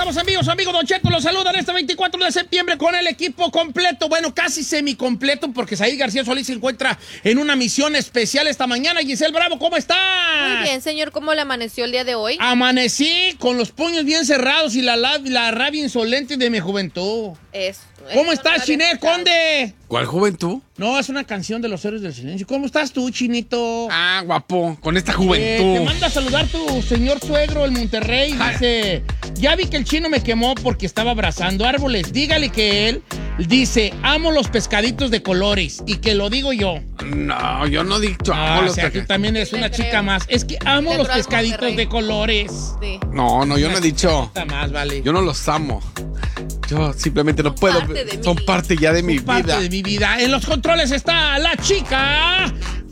estamos en vivo, su amigo Don Cheto los saluda en este 24 de septiembre con el equipo completo, bueno, casi semicompleto, porque Said García Solís se encuentra en una misión especial esta mañana. Giselle Bravo, ¿cómo estás? Muy bien, señor, ¿cómo le amaneció el día de hoy? Amanecí con los puños bien cerrados y la rabia insolente de mi juventud. ¿Cómo estás, Chiné, Conde? ¿Cuál juventud? No, es una canción de los Héroes del Silencio. ¿Cómo estás tú, Chinito? Ah, guapo, con esta juventud. Te manda a saludar tu señor suegro, el Monterrey. Dice, ya vi que el chino me quemó porque estaba abrazando árboles. Dígale que él dice, amo los pescaditos de colores. Y que lo digo yo. No, yo no he dicho amo los pescaditos. Tú también eres una chica más. Es que amo los pescaditos de colores. Sí. No, yo no he dicho. Más, vale. Yo no los amo. Yo simplemente no puedo. Son parte ya de mi vida. Parte de mi vida. En los controles está la chica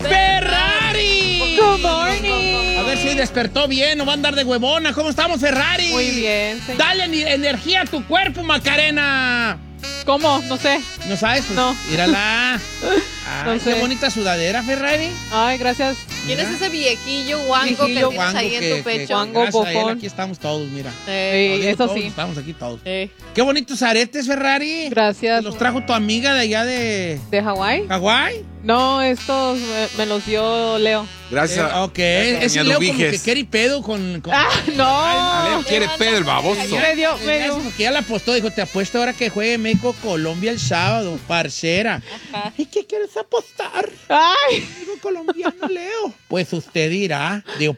Ferrari. Good morning. A ver si despertó bien, no va a andar de huevona. ¿Cómo estamos, Ferrari? Muy bien, señor. Dale energía a tu cuerpo, Macarena. ¿Cómo? No sé. ¿No sabes? Pues, no. Mírala. No sé. Qué bonita sudadera, Ferrari. Ay, gracias. ¿Quién es ese viejillo guango que tienes ahí en tu pecho? Guango bofón. Aquí estamos todos, mira. Eso todos, sí. Estamos aquí todos. Qué bonitos aretes, Ferrari. Gracias. ¿Los trajo tu amiga de allá de Hawái? ¿Hawái? No, estos me los dio Leo. Gracias. Ok. Es Leo como que quiere pedo con... ¡Ah, no! Leo quiere pedo el baboso. Medio. Porque ya la apostó, dijo, te apuesto ahora que juegue México-Colombia el sábado, parcera. Ajá. ¿Y qué quieres apostar? ¡Ay! Digo colombiano, Leo. Pues usted dirá.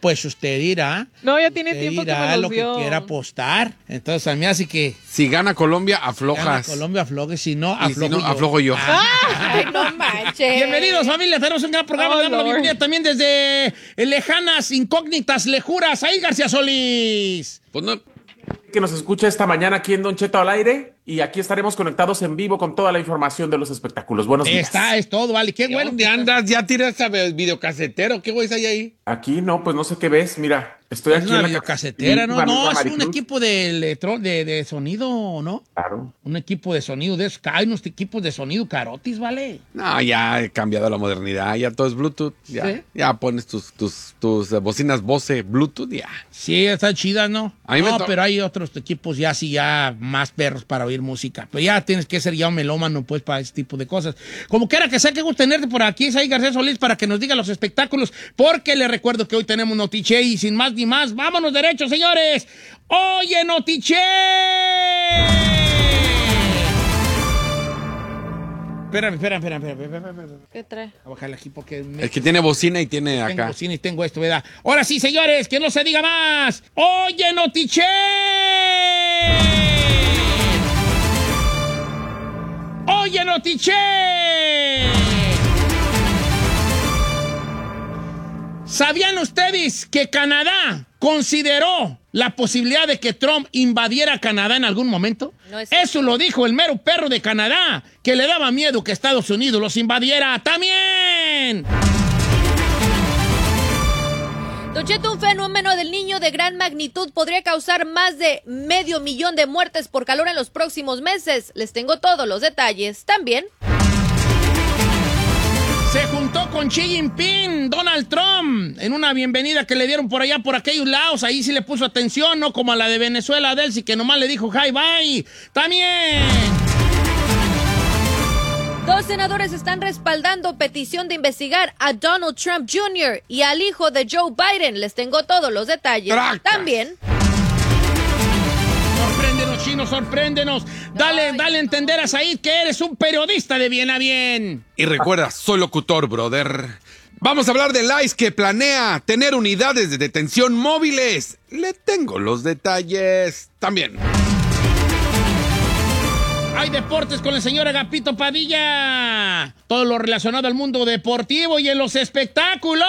No, ya tiene tiempo que me los lo dio. que quiera apostar. Entonces, a mí así que... Si gana Colombia, aflojas. Gana Colombia, afloje. Si no, aflojo yo. Ay, no manches. Bienvenidos, familia. Tenemos un gran programa. Damos la bienvenida también desde lejanas, incógnitas, lejuras. Ahí, García Solís. Pues no. Que nos escucha esta mañana aquí en Don Cheto al aire. Y aquí estaremos conectados en vivo con toda la información de los espectáculos. Buenos días. Es todo, vale. Qué bueno. ¿Dónde andas? ¿Ya tiras a videocasetero? ¿Qué güey hay ahí? Aquí no, pues no sé qué ves. Mira, estoy aquí una en la videocasetera, ¿no? No, es un equipo de sonido, ¿no? Claro. Un equipo de sonido de esos. Hay unos equipos de sonido carotis, ¿vale? No, ya he cambiado la modernidad. Ya todo es Bluetooth. Ya, ¿sí? Ya pones tus bocinas Bose Bluetooth, ya. Sí, están chidas, ¿no? A mí pero hay otros equipos ya más perros para oír música. Pero ya tienes que ser ya un melómano, pues, para ese tipo de cosas. Como quiera que sea, qué gusto tenerte por aquí, Said García Solís, para que nos diga los espectáculos, porque le recuerdo que hoy tenemos Notiche y sin más ni más, vámonos derecho, señores. ¡Oye, Notiche! Espérame. ¿Qué trae? Voy a bajarle aquí porque... El que tiene bocina y tiene tengo acá. bocina y tengo esto, ¿verdad? Ahora sí, señores, que no se diga más. ¡Oye, Notiche! ¡Oye, Notiche! ¿Sabían ustedes que Canadá consideró la posibilidad de que Trump invadiera Canadá en algún momento? No es Eso lo dijo el mero perro de Canadá, que le daba miedo que Estados Unidos los invadiera también. Don Cheto, un fenómeno del niño de gran magnitud podría causar más de 500,000 de muertes por calor en los próximos meses. Les tengo todos los detalles también. Se juntó con Xi Jinping, Donald Trump, en una bienvenida que le dieron por allá, por aquellos lados. Ahí sí le puso atención, no como a la de Venezuela, Delcy, que nomás le dijo hi, bye. También. 2 senadores están respaldando petición de investigar a Donald Trump Jr. y al hijo de Joe Biden. Les tengo todos los detalles también. Sorpréndenos, chino, sorpréndenos. Dale a entender a Said que eres un periodista de bien a bien. Y recuerda, soy locutor, brother. Vamos a hablar del ICE que planea tener unidades de detención móviles. Le tengo los detalles también. Hay deportes con el señor Agapito Padilla. Todo lo relacionado al mundo deportivo y en los espectáculos.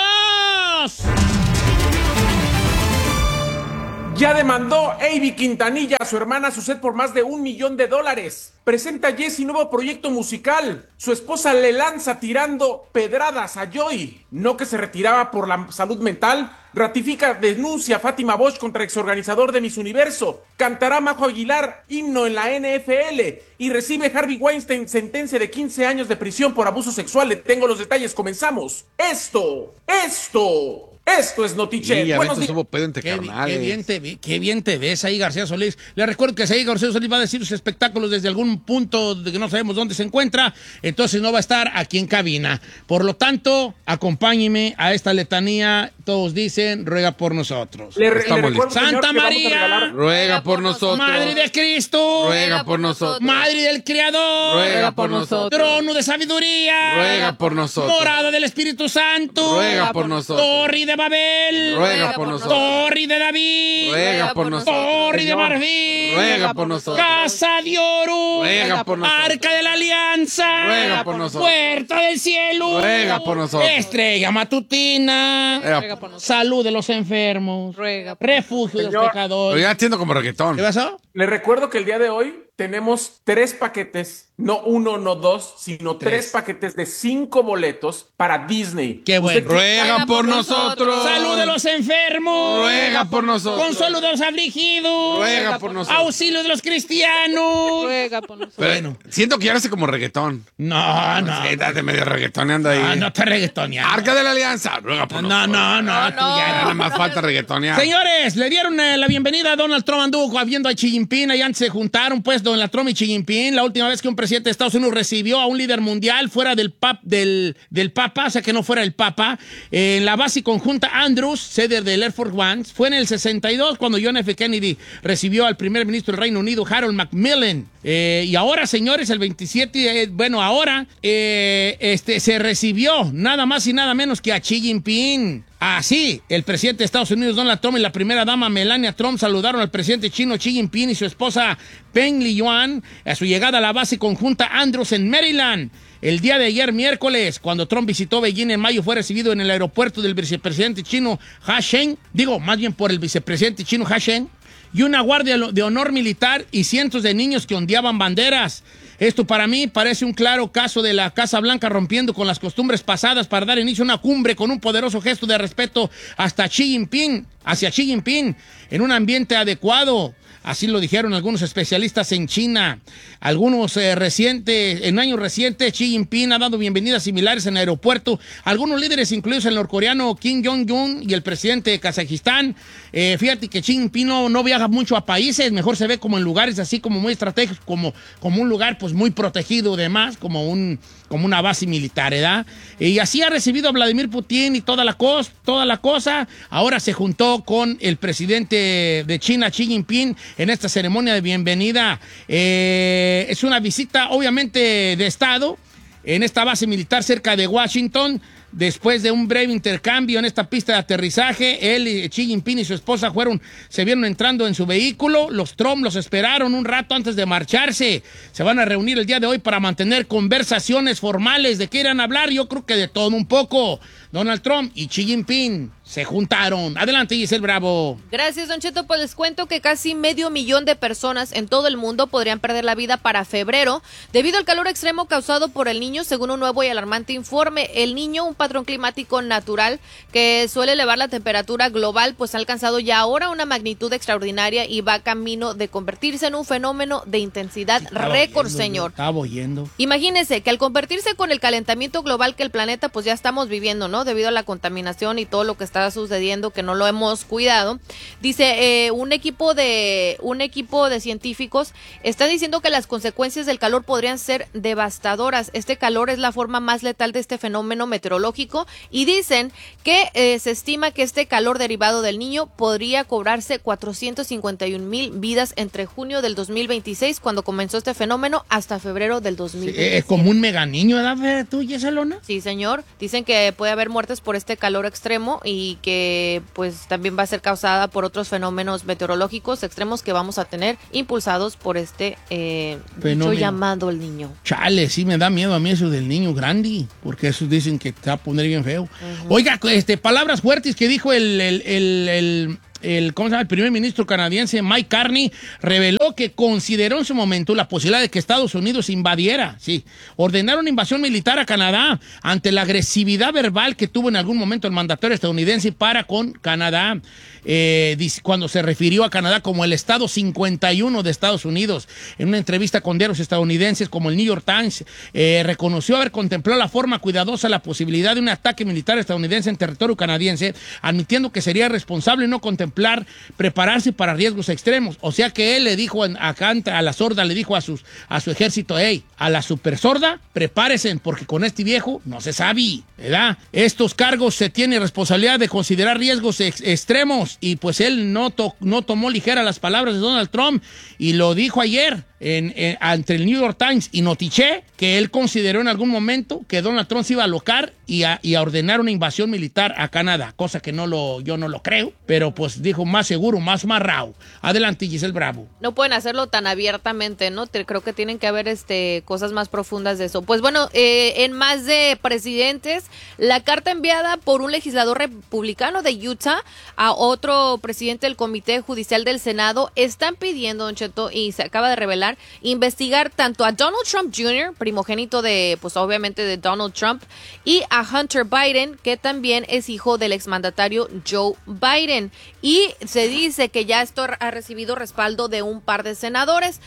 Ya demandó Avi Quintanilla a su hermana Suset por más de $1 millón. Presenta Jesse nuevo proyecto musical. Su esposa le lanza tirando pedradas a Joy. No que se retiraba por la salud mental. Ratifica denuncia Fátima Bosch contra exorganizador de Miss Universo. Cantará Majo Aguilar himno en la NFL. Y recibe Harvey Weinstein sentencia de 15 años de prisión por abuso sexual. Le tengo los detalles, comenzamos. Esto Esto es Notichet. Sí, a Buenos veces días. hubo pedo entre carnales. Qué bien te ves ahí, García Solís. Le recuerdo que ahí García Solís va a decir sus espectáculos desde algún punto de que no sabemos dónde se encuentra, entonces no va a estar aquí en cabina. Por lo tanto, acompáñeme a esta letanía. Todos dicen, ruega por nosotros. Le Estamos recuerdo, señor, Santa que vamos a María, regalar- Ruega por nosotros. Madre de Cristo, Ruega por nosotros. Madre del Creador, Ruega por nosotros. trono de sabiduría, Ruega por nosotros. morada del Espíritu Santo, Ruega por nosotros. Torre de Babel, Ruega por nosotros. Torre de David, Ruega por nosotros. Torre de marfil, Ruega por nosotros. Casa de oro, Ruega por nosotros. Arca de la Alianza, Ruega por nosotros. Puerta del cielo, Ruega por nosotros. Estrella matutina, Ruega por nosotros. salud de los enfermos, Ruega. refugio de los Señor. Pero pecadores. ya entiendo como reggaetón. ¿Qué pasó? Le recuerdo que el día de hoy tenemos 3 paquetes, no 1, no 2, sino 3 paquetes de 5 boletos para Disney. Qué bueno. Usted- Ruega por nosotros. Salud de los enfermos, Ruega por nosotros. consuelo de los afligidos, Ruega por nosotros. auxilio de los cristianos. Ruega por nosotros. Pero Bueno. siento que ya hace como reggaetón. No. Sí, date medio reggaetoneando ahí. No te reggaetoneando. Arca de la Alianza. Ruega por nosotros. No, tú ya Nada más falta reggaetonear. Señores, le dieron la bienvenida a Donald Trump, anduvo viendo a Xi Jinping, y antes se juntaron, pues, Donald Trump y Xi Jinping, la última vez que un presidente de Estados Unidos recibió a un líder mundial fuera del Papa, o sea, que no fuera el Papa, en la base conjunta Andrews, sede del Air Force One, fue en el 62 cuando John F. Kennedy recibió al primer ministro del Reino Unido, Harold Macmillan. Y ahora, señores, el 27, se recibió nada más y nada menos que a Xi Jinping. Así, el presidente de Estados Unidos, Donald Trump, y la primera dama, Melania Trump, saludaron al presidente chino Xi Jinping y su esposa Peng Liyuan a su llegada a la base conjunta Andrews en Maryland. El día de ayer, miércoles, cuando Trump visitó Beijing en mayo, fue recibido en el aeropuerto del vicepresidente chino Ha Sheng, más bien por el vicepresidente chino Ha Sheng, y una guardia de honor militar y cientos de niños que ondeaban banderas. Esto para mí parece un claro caso de la Casa Blanca rompiendo con las costumbres pasadas para dar inicio a una cumbre con un poderoso gesto de respeto hacia Xi Jinping en un ambiente adecuado. Así lo dijeron algunos especialistas en China. En años recientes, Xi Jinping ha dado bienvenidas similares en el aeropuerto. Algunos líderes, incluidos el norcoreano Kim Jong-un y el presidente de Kazajistán. Fíjate que Xi Jinping no viaja mucho a países, mejor se ve como en lugares así como muy estratégicos, como un lugar pues muy protegido, demás, como una base militar, ¿verdad? Y así ha recibido a Vladimir Putin y toda la cosa. Ahora se juntó con el presidente de China, Xi Jinping, en esta ceremonia de bienvenida. Es una visita, obviamente, de Estado en esta base militar cerca de Washington. Después de un breve intercambio en esta pista de aterrizaje, él y Xi Jinping y su esposa se vieron entrando en su vehículo. Los Trump los esperaron un rato antes de marcharse. Se van a reunir el día de hoy para mantener conversaciones formales. ¿De qué irán a hablar? Yo creo que de todo un poco. Donald Trump y Xi Jinping se juntaron. Adelante, Giselle Bravo. Gracias, Don Cheto. Pues les cuento que casi 500,000 de personas en todo el mundo podrían perder la vida para febrero debido al calor extremo causado por el Niño, según un nuevo y alarmante informe. El Niño, un patrón climático natural que suele elevar la temperatura global, pues ha alcanzado ya ahora una magnitud extraordinaria y va camino de convertirse en un fenómeno de intensidad récord, señor. Estaba oyendo. Imagínense que al convertirse con el calentamiento global que el planeta pues ya estamos viviendo, ¿no? Debido a la contaminación y todo lo que está sucediendo, que no lo hemos cuidado. Dice, un equipo de científicos está diciendo que las consecuencias del calor podrían ser devastadoras. Este calor es la forma más letal de este fenómeno meteorológico y dicen que se estima que este calor derivado del Niño podría cobrarse 451,000 vidas entre junio del 2026, cuando comenzó este fenómeno, hasta febrero del 2027. Es como un mega niño, ¿verdad, tú, Yeselona? Sí, señor. Dicen que puede haber muertes por este calor extremo y que pues también va a ser causada por otros fenómenos meteorológicos extremos que vamos a tener impulsados por este bicho llamado el Niño. Chale, sí me da miedo a mí eso del niño grande, porque esos dicen que te va a poner bien feo. Oiga, palabras fuertes que dijo el el primer ministro canadiense Mike Carney reveló que consideró en su momento la posibilidad de que Estados Unidos invadiera, ordenar una invasión militar a Canadá ante la agresividad verbal que tuvo en algún momento el mandatario estadounidense para con Canadá, cuando se refirió a Canadá como el Estado 51 de Estados Unidos. En una entrevista con diarios estadounidenses como el New York Times, reconoció haber contemplado la forma cuidadosa la posibilidad de un ataque militar estadounidense en territorio canadiense, admitiendo que sería responsable no contemplar prepararse para riesgos extremos. O sea que él le dijo acá a la sorda, le dijo a su ejército, hey, a la super sorda, prepárense, porque con este viejo no se sabe, ¿verdad? Estos cargos se tiene responsabilidad de considerar riesgos extremos, y pues él no tomó ligera las palabras de Donald Trump, y lo dijo ayer ante el New York Times y Notiché, que él consideró en algún momento que Donald Trump se iba a alocar y a ordenar una invasión militar a Canadá, cosa que yo no lo creo, pero pues dijo más seguro, más marrao. Adelante, Giselle Bravo. No pueden hacerlo tan abiertamente, ¿no? Creo que tienen que haber cosas más profundas de eso. Pues bueno, en más de presidentes, la carta enviada por un legislador republicano de Utah a otro presidente del Comité Judicial del Senado, están pidiendo, Don Cheto, y se acaba de revelar, investigar tanto a Donald Trump Jr., primogénito pues obviamente de Donald Trump, y a Hunter Biden, que también es hijo del exmandatario Joe Biden. Y se dice que ya esto ha recibido respaldo de un par de senadores.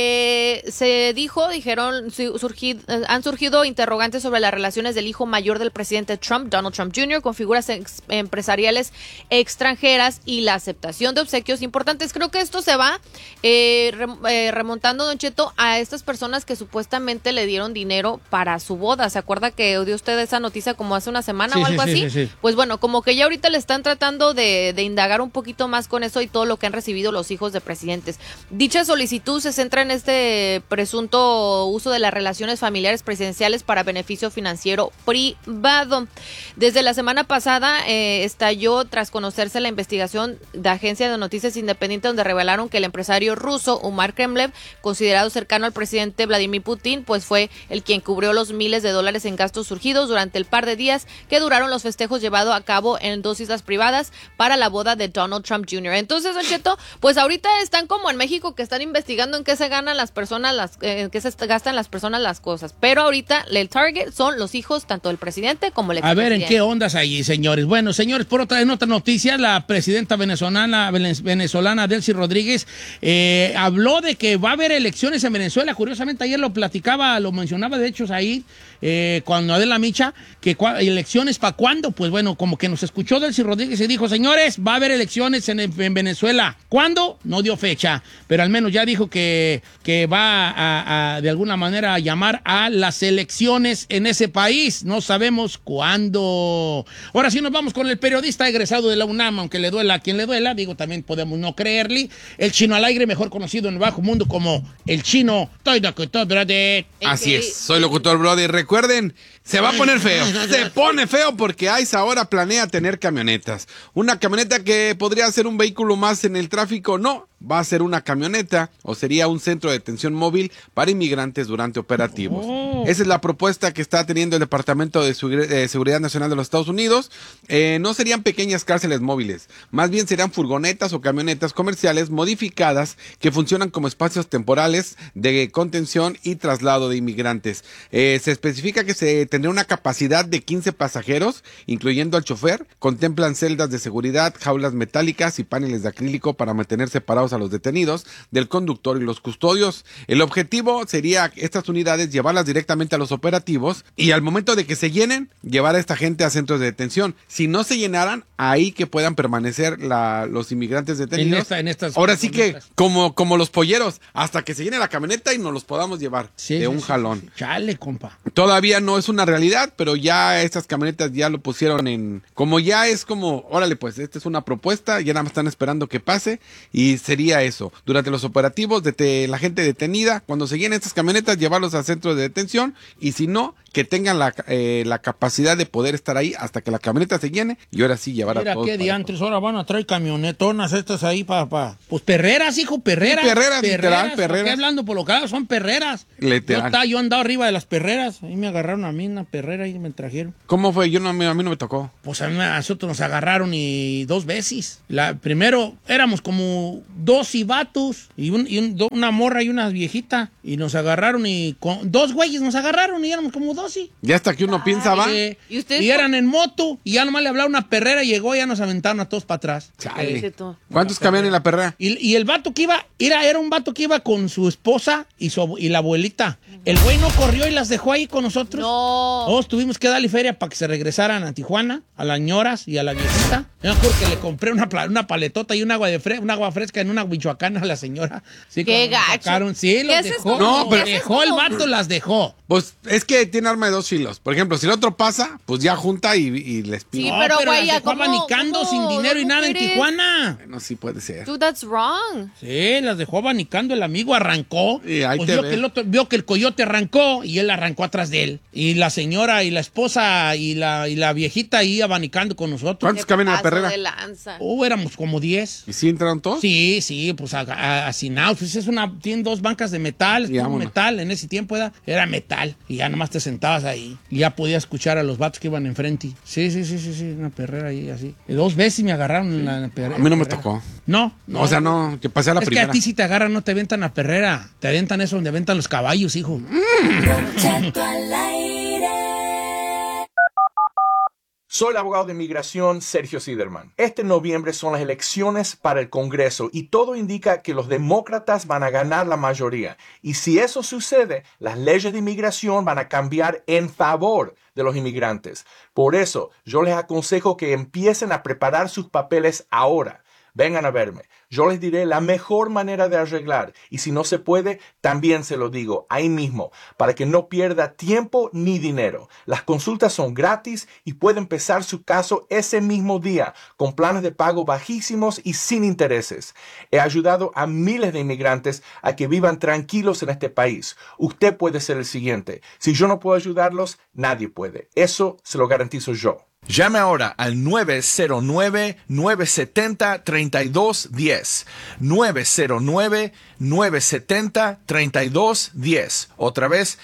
Han surgido interrogantes sobre las relaciones del hijo mayor del presidente Trump, Donald Trump Jr., con figuras empresariales extranjeras y la aceptación de obsequios importantes. Creo que esto se va remontando, Don Cheto, a estas personas que supuestamente le dieron dinero para su boda. ¿Se acuerda que dio usted esa noticia como hace una semana o algo así? Sí. Pues bueno, como que ya ahorita le están tratando de indagar un poquito más con eso y todo lo que han recibido los hijos de presidentes. Dicha solicitud se centra en este presunto uso de las relaciones familiares presidenciales para beneficio financiero privado. Desde la semana pasada estalló tras conocerse la investigación de Agencia de Noticias Independiente, donde revelaron que el empresario ruso Umar Kremlev, considerado cercano al presidente Vladimir Putin, pues fue el quien cubrió los miles de dólares en gastos surgidos durante el par de días que duraron los festejos llevados a cabo en 2 islas privadas para la boda de Donald Trump Jr. Entonces, Don Cheto, pues ahorita están como en México, que están investigando en qué se ganan las personas, en qué se gastan las personas las cosas. Pero ahorita el target son los hijos tanto del presidente como el expresidente. A ver, ¿en qué ondas ahí, señores? Bueno, señores, en otra noticia, la presidenta venezolana Delcy Rodríguez habló de que va a haber elecciones en Venezuela. Curiosamente, ayer lo mencionaba, de hecho, ahí, cuando Adela Micha, que elecciones para cuándo. Pues bueno, como que nos escuchó Delcy Rodríguez y dijo, señores, va a haber elecciones en Venezuela. ¿Cuándo? No dio fecha, pero al menos ya dijo que va a de alguna manera a llamar a las elecciones en ese país. No sabemos cuándo. Ahora sí nos vamos con el periodista egresado de la UNAM, aunque le duela a quien le duela, digo, también podemos no creerle. El Chino al Aire, mejor conocido en el bajo mundo como el Chino. Así es, soy locutor, brother. Recuerden, se va a poner feo. Se pone feo porque ICE ahora planea tener camionetas. Una camioneta que podría ser un vehículo más en el tráfico, no. Va a ser una camioneta o sería un centro de detención móvil para inmigrantes durante operativos. Esa es la propuesta que está teniendo el Departamento de Seguridad Nacional de los Estados Unidos. No serían pequeñas cárceles móviles, más bien serían furgonetas o camionetas comerciales modificadas que funcionan como espacios temporales de contención y traslado de inmigrantes. Se especifica que se tendría una capacidad de 15 pasajeros, incluyendo al chofer. Contemplan celdas de seguridad, jaulas metálicas y paneles de acrílico para mantener separados a los detenidos del conductor y los custodios. El objetivo sería estas unidades llevarlas directamente a los operativos y al momento de que se llenen, llevar a esta gente a centros de detención. Si no se llenaran, ahí que puedan permanecer los inmigrantes detenidos. Ahora sí que como los polleros, hasta que se llene la camioneta y nos los podamos llevar de un jalón. Chale, compa. Todavía no es una realidad, pero ya estas camionetas ya lo pusieron en... Como ya es como, órale pues, esta es una propuesta, ya nada más están esperando que pase y sería eso. Durante los operativos, la gente detenida, cuando se llenen estas camionetas, llevarlos a centros de detención y si no, que tengan la capacidad de poder estar ahí hasta que la camioneta se llene y ahora sí llevar Mira, a todos. Mira qué diantres, ahora van a traer camionetonas estas ahí para... Pues perreras, hijo, perreras. Sí, perreras. Estoy hablando por lo que son perreras. Literal. Yo andaba arriba de las perreras, ahí me agarraron a mí una perrera y me trajeron. ¿Cómo fue? A mí no me tocó. Pues a nosotros nos agarraron y 2 veces. Primero éramos como 12 vatos y una morra y una viejita y nos agarraron y 2 güeyes nos agarraron y éramos como 12. Ya hasta que uno piensa, va. Y eran en moto y ya nomás le hablaba una perrera y llegó y ya nos aventaron a todos para atrás. ¿Cuántos cabían en la perrera? Y el vato que iba, era un vato que iba con su esposa y la abuelita. El güey no corrió y las dejó ahí con nosotros. No. Todos tuvimos que darle feria para que se regresaran a Tijuana, a las ñoras y a la viejita. Yo me acuerdo que le compré una paletota y un agua fresca en una Michoacana a la señora. Sí, qué gacho. Sí, los dejó. No, pero dejó el vato, las dejó. Pues es que tiene arma de 2 filos. Por ejemplo, si el otro pasa, pues ya junta y les pide. Sí, pero güey, las dejó abanicando sin dinero y nada en Tijuana. Bueno, sí puede ser. Dude, that's wrong. Sí, las dejó abanicando, el amigo arrancó. Y ahí pues vio que el coyote arrancó y él arrancó atrás de él. Y la señora y la esposa y la viejita ahí abanicando con nosotros. ¿Cuántos caben en la perrera? Éramos como 10. ¿Y sí entraron todos? Sí, pues hacinados. Pues tienen 2 bancas de metal, metal, en ese tiempo era metal. Y ya nomás te sentabas ahí. Y ya podías escuchar a los vatos que iban enfrente. Sí, una perrera ahí así. 2 veces me agarraron en la perrera. A mí no me tocó. No. O sea, no, que pasé a la primera. Es que a ti si te agarran no te aventan a perrera. Te aventan eso donde aventan los caballos, hijo. Soy el abogado de inmigración Sergio Siderman. Este noviembre son las elecciones para el Congreso y todo indica que los demócratas van a ganar la mayoría. Y si eso sucede, las leyes de inmigración van a cambiar en favor de los inmigrantes. Por eso, yo les aconsejo que empiecen a preparar sus papeles ahora. Vengan a verme. Yo les diré la mejor manera de arreglar. Y si no se puede, también se lo digo ahí mismo, para que no pierda tiempo ni dinero. Las consultas son gratis y puede empezar su caso ese mismo día, con planes de pago bajísimos y sin intereses. He ayudado a miles de inmigrantes a que vivan tranquilos en este país. Usted puede ser el siguiente. Si yo no puedo ayudarlos, nadie puede. Eso se lo garantizo yo. Llame ahora al 909-970-3210. 909-970-3210. Otra vez,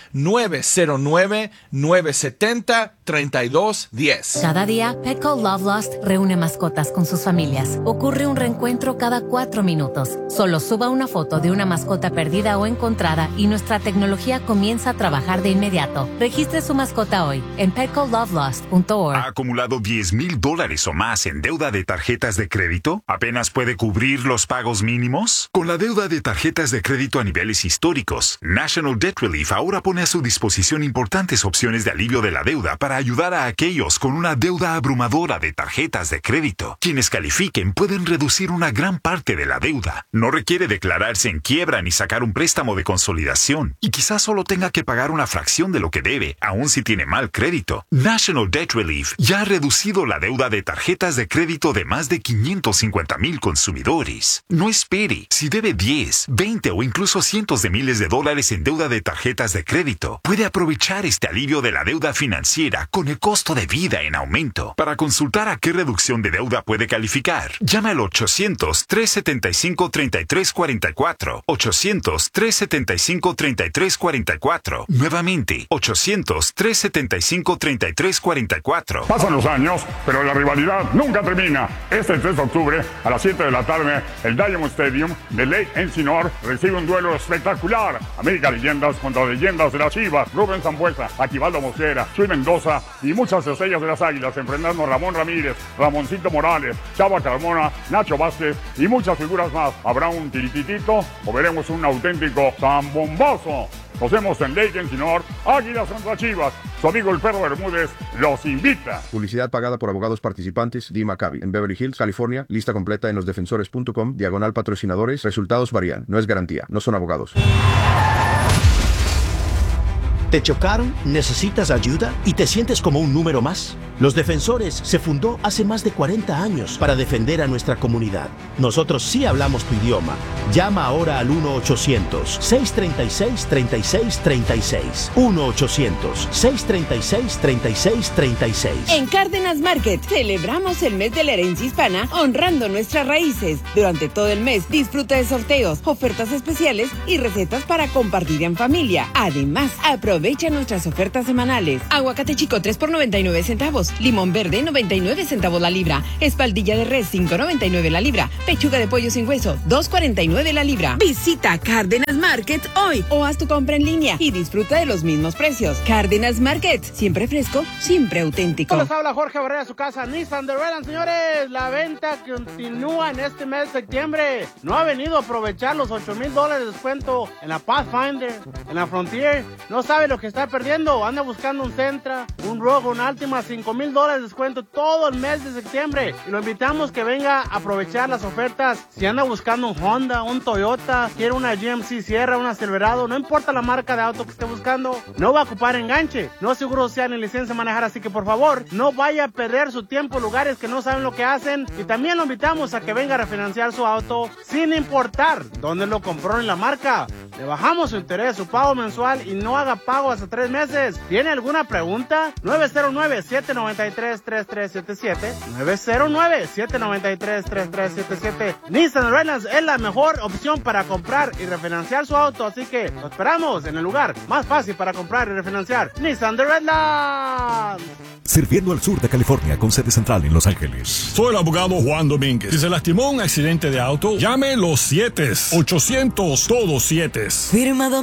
909-970-3210. Cada día, Petco Love Lost reúne mascotas con sus familias. Ocurre un reencuentro cada 4 minutos. Solo suba una foto de una mascota perdida o encontrada y nuestra tecnología comienza a trabajar de inmediato. Registre su mascota hoy en petcolovelost.org. ¿Ha acumulado $10,000 o más en deuda de tarjetas de crédito? ¿Apenas puede cubrir los pagos mínimos? Con la deuda de tarjetas de crédito a niveles históricos, National Debt Relief ahora pone a su disposición importantes opciones de alivio de la deuda para ayudar a aquellos con una deuda abrumadora de tarjetas de crédito. Quienes califiquen pueden reducir una gran parte de la deuda. No requiere declararse en quiebra ni sacar un préstamo de consolidación. Y quizás solo tenga que pagar una fracción de lo que debe, aun si tiene mal crédito. National Debt Relief ya ha reducido la deuda de tarjetas de crédito de más de 550,000 consumidores. No espere. Si debe 10, 20 o incluso cientos de miles de dólares en deuda de tarjetas de crédito, puede aprovechar este alivio de la deuda financiera con el costo de vida en aumento. Para consultar a qué reducción de deuda puede calificar, llama al 800-375-3344. 800-375-3344. Nuevamente, 800-375-3344. Pasan los años, pero la rivalidad nunca termina. Este 3 de octubre, a las 7 de la tarde, el Diamond Stadium de Lake Encinor recibe un duelo espectacular. América Leyendas contra leyendas de las Chivas. Rubén Sambuesa, Aquivaldo Mosquera, Chuy Mendoza y muchas estrellas de las Águilas, enfrentando a Ramón Ramírez, Ramoncito Morales, Chava Carmona, Nacho Vázquez y muchas figuras más. ¿Habrá un tirititito o veremos un auténtico zambombazo? Nos vemos en Lake Encinor, Águilas contra Chivas. Su amigo el Perro Bermúdez los invita. Publicidad pagada por abogados participantes de Maccabi en Beverly Hills, California. Lista completa en losdefensores.com, /patrocinadores. Resultados varían. No es garantía. No son abogados. ¿Te chocaron? ¿Necesitas ayuda? ¿Y te sientes como un número más? Los Defensores se fundó hace más de 40 años para defender a nuestra comunidad. Nosotros sí hablamos tu idioma. Llama ahora al 1-800-636-3636. 1-800-636-3636. En Cárdenas Market celebramos el mes de la herencia hispana honrando nuestras raíces. Durante todo el mes disfruta de sorteos, ofertas especiales y recetas para compartir en familia. Además, aprovecha nuestras ofertas semanales. Aguacate chico 3 por 99 centavos. Limón verde 99 centavos la libra. Espaldilla de res 5.99 la libra. Pechuga de pollo sin hueso 2.49 la libra. Visita Cárdenas Market hoy o haz tu compra en línea y disfruta de los mismos precios. Cárdenas Market, siempre fresco, siempre auténtico. Les habla Jorge Barrera de su casa Nissan de Redlands, señores. La venta continúa en este mes de septiembre. No ha venido a aprovechar los $8,000 de descuento en la Pathfinder, en la Frontier. No sabe lo que está perdiendo. Anda buscando un Sentra, un Rogue, un Altima, $5,000 de descuento todo el mes de septiembre. Y lo invitamos que venga a aprovechar las ofertas. Si anda buscando un Honda, un Toyota, quiere una GMC Sierra, una Silverado, no importa la marca de auto que esté buscando, no va a ocupar enganche, no es seguro social ni licencia de manejar, así que por favor, no vaya a perder su tiempo en lugares que no saben lo que hacen. Y también lo invitamos a que venga a refinanciar su auto sin importar dónde lo compró en la marca. Le bajamos su interés, su pago mensual y no haga pago hasta 3 meses. ¿Tiene alguna pregunta? 909-793-3377. 909-793-3377. Nissan Redlands es la mejor opción para comprar y refinanciar su auto, así que lo esperamos en el lugar más fácil para comprar y refinanciar. Nissan de Redlands. Sirviendo al sur de California con sede central en Los Ángeles. Soy el abogado Juan Domínguez. Si se lastimó en un accidente de auto, llame los 7. 800 todos 7. Firma